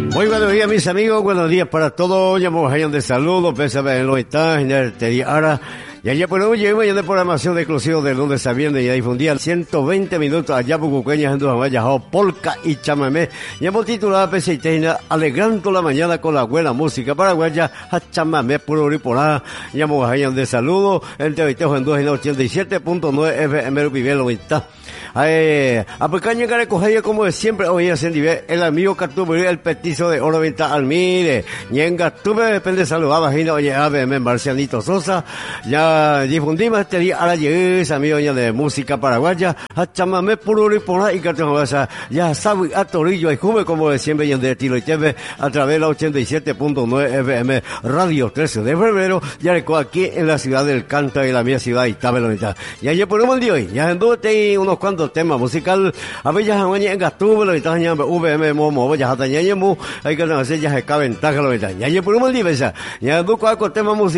Muy buenos días, mis amigos, buenos días para todos. Llamamos a de saludos, pésame en los estados, en el Tediara. Y allá por hoy llegamos de programación exclusiva de lunes a viernes, ya difundía 120 minutos allá por Cuqueña, en Duhamaya, polka y chamamé. Ya hemos titulado Peseiteina, alegrando la mañana con la buena música paraguaya, a chamamé puro riporá. Llamamos a de saludos, el Tevitejo en 87.9 FM Vivelo está. A pequeña que recoger como de siempre, hoy hacen el amigo Cartubre, el petizo de Oro Venta Almire, y en Cartubre depende de saludar, imagino, oye, ABM Marcianito Sosa, ya difundimos este día a la llegada, amigo de música paraguaya, a chamamé puro y por ahí, ya sabe, a Torillo y Juve, como de siempre, y en de Tilo y TV, a través de la 87.9 FM, Radio 13 de febrero, ya recoge aquí en la ciudad del Canta y la mía ciudad, y Tabelonita. Y ayer por el día hoy, ya anduve unos cuantos temas musical, a ver ya en Gatú, lo está ya VM Momo, ya hasta ya hay que hacer ya se cabe ventaja lo está. Ya ayer por un día, ya anduve con temas musicales.